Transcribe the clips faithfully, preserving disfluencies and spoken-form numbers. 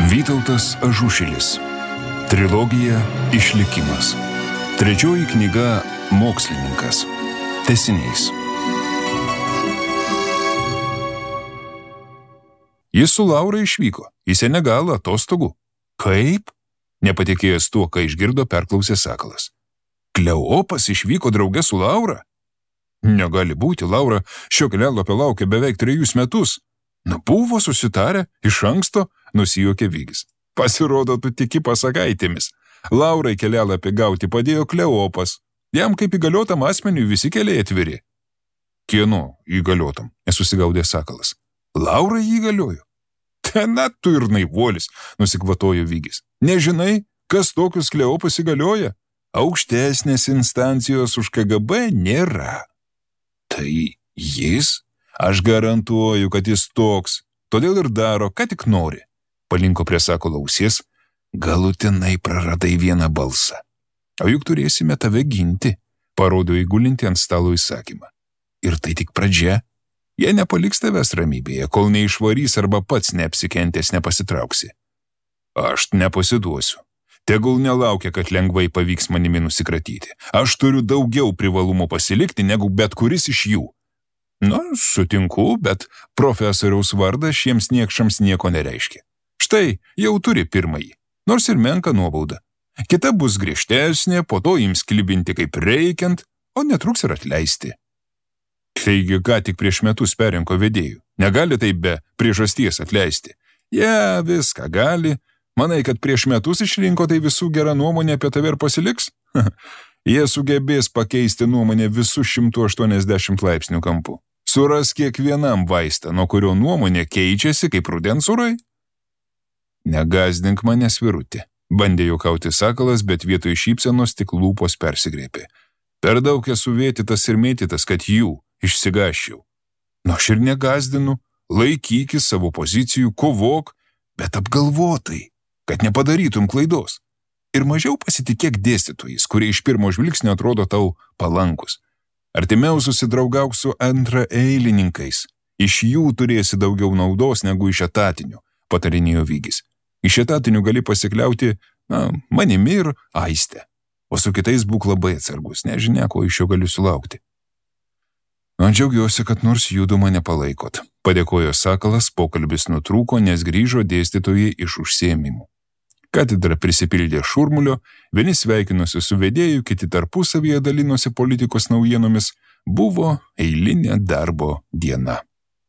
Vytautas Ažušilis. Trilogija Išlikimas. Trečioji knyga Mokslininkas. Tęsinys. Jis su Laura išvyko į Senegalą atostogų. Kaip? Nepatikėjęs tuo, ką išgirdo, perklausė Sakalas. Kleopas išvyko drauge su Laura? Negali būti, Laura šio kelialapio laukė beveik trejus metus. Nu, buvo susitarę iš anksto, nusijuokė Vigis. Pasirodo, tu tiki pasakaitėmis. Laurai kelialapį gauti padėjo Kleopas. Jam kaip įgaliotam asmeniui visi keliai atviri. Kieno įgaliotam? Nesusigaudė Sakalas. Laura jį įgaliojo. Ten tu ir naivuolis, nusikvatojo Vigis. Nežinai, kas tokius Kleopas įgalioja? Aukštesnės instancijos už K G B nėra. Tai jis? Aš garantuoju, kad jis toks, todėl ir daro, ką tik nori. Palinko prie Sakalo ausies, galutinai praradai vieną balsą. O juk turėsime tave ginti, parodo įgulinti ant stalo įsakymą. Ir tai tik pradžia. Jie nepaliks tavęs ramybėje, kol neišvarys arba pats neapsikentęs nepasitrauksi. Aš nepasiduosiu. Tegul nelaukia, kad lengvai pavyks manimi nusikratyti. Aš turiu daugiau privalumų pasilikti, negu bet kuris iš jų. Na, sutinku, bet profesoriaus vardas šiems niekšams nieko nereiškia. Štai, jau turi pirmąjį, nors ir menką nuobaudą. Kita bus griežtesnė, po to ims klibinti kaip reikiant, o netruks ir atleisti. Taigi, ką tik prieš metus perinko vedėjų. Negali taip be priežasties atleisti. Jie ja, viską gali. Manai, kad prieš metus išrinko, tai visų gera nuomonė apie tave ir pasiliks? Jie sugebės pakeisti nuomonę visų šimtų aštuoniasdešimt laipsnių kampu. Suras kiekvienam vaistą, nuo kurio nuomonė keičiasi kaip rudens orai. Negazdink mane, Svirutė. Bandė juokauti Sakalas, bet vietoj šypsenos tik lūpos persigrėpė. Per daug esu vėtytas ir mėtytas, kad jų išsigaščiau. Nu, aš ir negazdinu, laikykis savo pozicijų, kovok, bet apgalvotai, kad nepadarytum klaidos. Ir mažiau pasitikėk dėstytojais, kurie iš pirmo žvilgsnio atrodo tau palankus. Artimiau susidraugauk su antraeilininkais. Iš jų turėsi daugiau naudos negu iš etatinių, patarinėjo Vigis. Iš etatinių gali pasikliauti, na, manimi ir Aiste. O su kitais būk labai atsargus, nežinia, ko iš jo galiu sulaukti. Man džiaugiuosi, kad nors judu mane palaikot. Padėkojo Sakalas, pokalbis nutrūko, nes grįžo dėstytojai iš užsiėmimų. Katedra prisipildė šurmulio, vieni sveikinosi su vedėju, kiti tarpusavyje dalinosi politikos naujienomis, buvo eilinė darbo diena.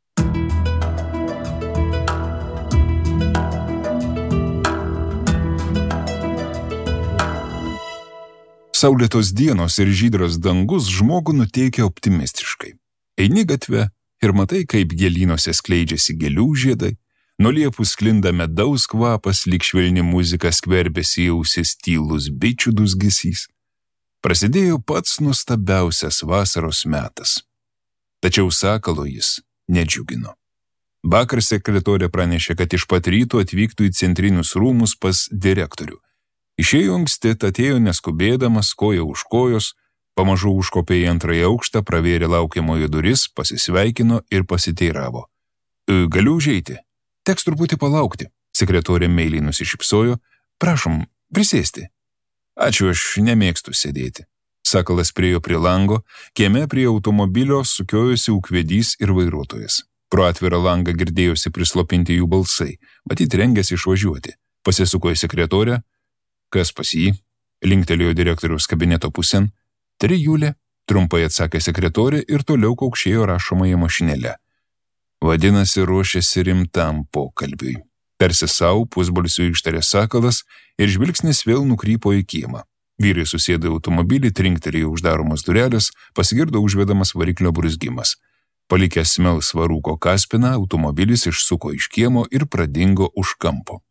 Saulėtos dienos ir žydras dangus žmogų nuteikia optimistiškai. Eini gatve ir matai, kaip gėlynuose skleidžiasi gėlių žiedai, nuo liepų sklinda medaus kvapas, lyg švelni muzika skverbėsi į ausis tylus bičių dūzgesys. Prasidėjo pats nuostabiausias vasaros metas. Tačiau Sakalo jis nedžiugino. Vakar sekretorė pranešė, kad iš pat ryto atvyktų į centrinius rūmus pas direktorių. Išėjo anksti, atėjo neskubėdamas, koja už kojos, pamažu užkopė į antrąjį aukštą, pravėrė laukiamojo duris, pasisveikino ir pasiteiravo. E, galiu užeiti? Teks truputį palaukti. Sekretorė meiliai nusišypsojo. Prašom, prisėsti. Ačiū, aš nemėgstu sėdėti. Sakalas priėjo prie lango, kieme prie automobilio sukiojosi ūkvedys ir vairuotojas. Pro atvirą langą girdėjosi prislopinti jų balsai, matyt rengėsi išvažiuoti. Pasisuko į sekretorę. Kas pas jį? Linktelėjo direktoriaus kabineto pusėn. Trijulė, trumpai atsakė sekretorė ir toliau kaukšėjo rašomąją mašinėlę. Vadinasi, ruošiasi rimtam pokalbiui. Tarsi savo pusbalsiu ištarė Sakalas ir žvilgsnis vėl nukrypo į kiemą. Vyrai susėdo į automobilį, trinktelėjo uždaromos durelės, pasigirdo užvedamas variklio bruzgimas. Palikęs melsvą rūko kaspiną, automobilis išsuko iš kiemo ir pradingo už kampo.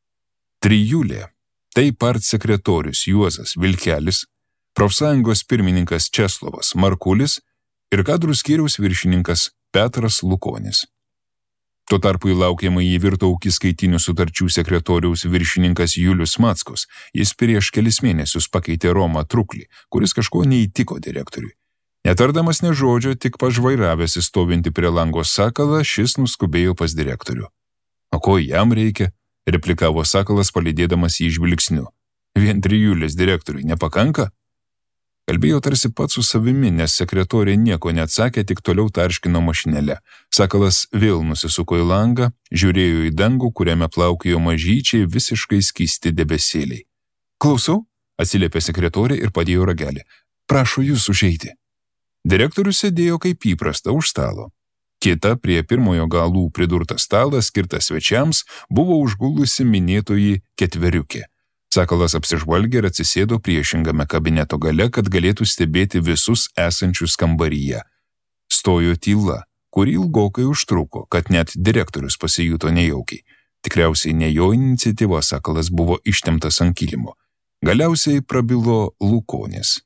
Trijulė. Tai part sekretorius Juozas Vilkelis, profsąjungos pirmininkas Česlovas Markulis ir kadrų skyriaus viršininkas Petras Lukonis. Tuo tarpu įlaukiamai įvirto ūkiskaitinių sutarčių sekretoriaus viršininkas Julius Mackos. Jis prieš kelis mėnesius pakeitė Romą Truklį, kuris kažko neįtiko direktoriui. Netardamas nė žodžio, tik pažvairavęs įstovinti prie lango Sakalą, šis nuskubėjo pas direktorių. O ko jam reikia? replikavo Sakalas, palydėdamas jį žvilgsniu. Vien trijulės direktoriui nepakanka? Kalbėjo tarsi pats su savimi, nes sekretorė nieko neatsakė, tik toliau tarškino mašinėlę. Sakalas vėl nusisuko į langą, žiūrėjo į dangų, kuriame plaukėjo mažyčiai visiškai skysti debesėliai. Klausau, atsiliepė sekretorė ir padėjo ragelį. Prašau jūs užeiti. Direktorius sėdėjo kaip įprasta už stalo. Kita prie pirmojo galų pridurtas stalas, skirtas svečiams, buvo užgulusi minėtoji ketveriukė. Sakalas apsižvalgė ir atsisėdo priešingame kabineto gale, kad galėtų stebėti visus esančius kambaryje. Stojo tyla, kuri ilgokai užtruko, kad net direktorius pasijuto nejaukiai. Tikriausiai ne jo iniciatyva Sakalas buvo ištemptas ant kilimo. Galiausiai prabilo Lukonis.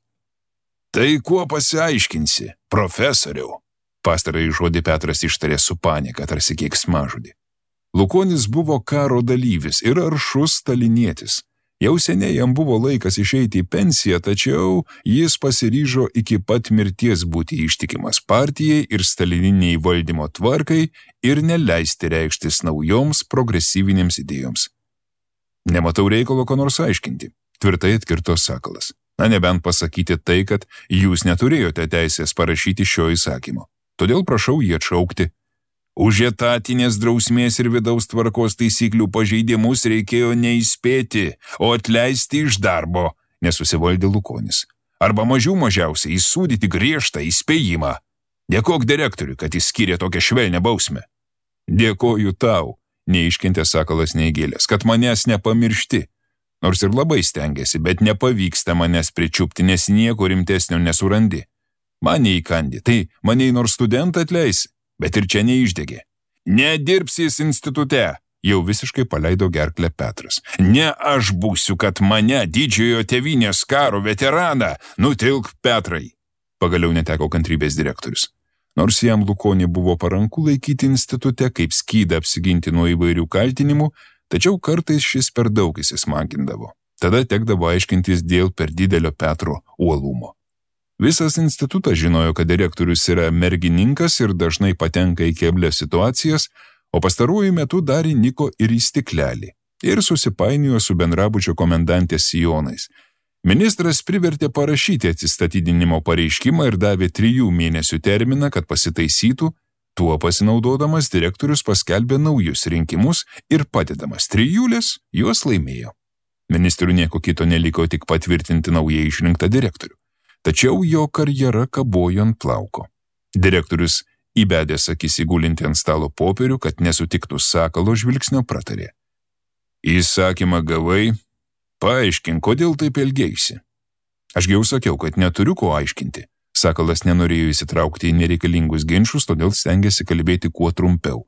Tai kuo pasiaiškinsi, profesoriau? Pastarąjį žodį Petras ištarė su panika, tarsi keiksmažodį. Lukonis buvo karo dalyvis ir aršus stalinietis. Jau seniai jam buvo laikas išeiti į pensiją, tačiau jis pasiryžo iki pat mirties būti ištikimas partijai ir stalininiai valdymo tvarkai ir neleisti reikštis naujoms progresyvinėms idėjoms. Nematau reikalo ko nors aiškinti, tvirtai atkirto Sakalas. Na, nebent pasakyti tai, kad jūs neturėjote teisės parašyti šio įsakymo. Todėl prašau jį atšaukti. Už etatinės drausmės ir vidaus tvarkos taisyklių pažeidimus reikėjo neįspėti, o atleisti iš darbo, nesusivaldė Lukonis. Arba mažiau mažiausiai įsūdyti griežtą įspėjimą. Dėkok direktoriui, kad jis skyrė tokią švelnią bausmę. Dėkoju tau, neiškentė Sakalas neįgėlės, kad manęs nepamiršti. Nors ir labai stengiasi, bet nepavyksta manęs pričiupti, nes nieko rimtesnio nesurandi. Mane įkandi, tai mane į nors studentą atleisi, bet ir čia neišdegė. Nedirbsis institute, jau visiškai paleido gerklę Petras. Ne aš būsiu, kad mane, didžiojo tėvynės karo veteraną, nutilk Petrai. Pagaliau neteko kantrybės direktorius. Nors jam Lukonį buvo paranku laikyti institute, kaip skydą apsiginti nuo įvairių kaltinimų, tačiau kartais šis per daug įsismagindavo. Tada tekdavo aiškintis dėl per didelio Petro uolumo. Visas institutas žinojo, kad direktorius yra mergininkas ir dažnai patenka į keblias situacijas, o pastaruoju metu dar įniko ir į stiklelį ir susipainiojo su bendrabučio komendantės sijonais. Ministras privertė parašyti atsistatydinimo pareiškimą ir davė trijų mėnesių terminą, kad pasitaisytų. Tuo pasinaudodamas direktorius paskelbė naujus rinkimus ir padedamas trijulės juos laimėjo. Ministrui nieko kito neliko tik patvirtinti naujai išrinktą direktorių. Tačiau jo karjera kabojo ant plauko. Direktorius įbedęs akis įgulinti ant stalo popierių, kad nesutiktų Sakalo žvilgsnio, pratarė. Įsakymą gavai, paaiškink, kodėl taip elgeisi. Aš jau sakiau, kad neturiu ko aiškinti. Sakalas nenorėjo įsitraukti į nereikalingus ginčus, todėl stengėsi kalbėti kuo trumpiau.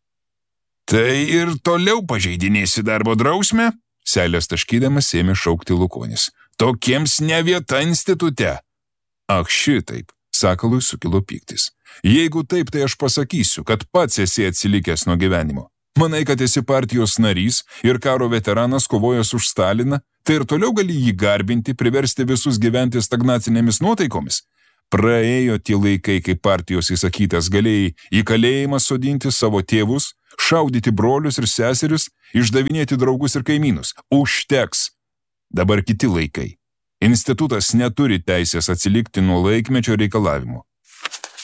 Tai ir toliau pažeidinėsi darbo drausmę? Seilės taškydamas ėmė šaukti Lukonis. Tokiems ne vieta institute. Ach, šitaip, Sakalui sukilo pyktis. Jeigu taip, tai aš pasakysiu, kad pats esi atsilikęs nuo gyvenimo. Manai, kad esi partijos narys ir karo veteranas kovojęs už Staliną, tai ir toliau gali jį garbinti, priversti visus gyventi stagnacinėmis nuotaikomis? Praėjo tie laikai, kai partijos įsakytas galėjai į kalėjimą sodinti savo tėvus, šaudyti brolius ir seserius, išdavinėti draugus ir kaimynus. Užteks. Dabar kiti laikai. Institutas neturi teisės atsilikti nuo laikmečio reikalavimų.